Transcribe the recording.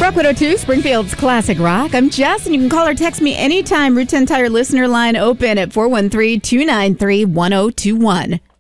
Rock 102, Springfield's Classic Rock. I'm Jess, and you can call or text me anytime. Route 10 Tire listener line open at 413-293-1021.